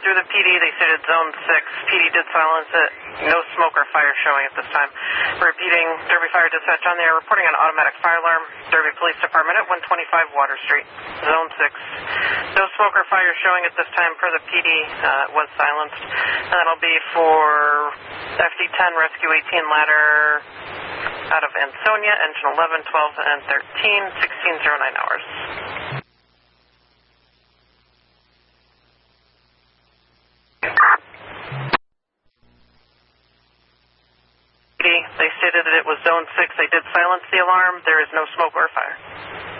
through the PD. They stated Zone 6. PD did silence it. No smoke or fire showing at this time. Repeating, Derby Fire Dispatch on the air, reporting an automatic fire alarm. Derby Police Department at 125 Water Street, Zone 6. No smoke or fire showing at this time per the PD. It was silenced. And that'll be for FD10 Rescue 18 ladder out of Ansonia, engine 11, 12, and 13, 1609 hours. They stated that it was Zone 6. They did silence the alarm. There is no smoke or fire.